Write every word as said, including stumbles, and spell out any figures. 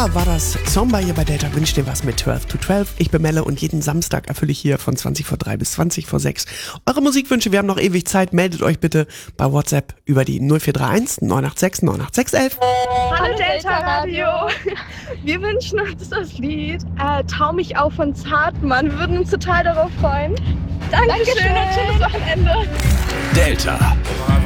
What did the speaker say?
Clara war das Songbar hier bei Delta. Wünscht dir was mit zwölf to zwölf. Ich bin Melle und jeden Samstag erfülle ich hier von zwanzig vor drei bis zwanzig vor sechs eure Musikwünsche. Wir haben noch ewig Zeit. Meldet euch bitte bei WhatsApp über die null vier drei eins neun acht sechs neun acht sechs eins eins. Hallo Delta Radio. Wir wünschen uns das Lied äh, Tau mich auf von Zartmann. Wir würden uns total darauf freuen. Dankeschön, Dankeschön. Und schönes Wochenende. Delta.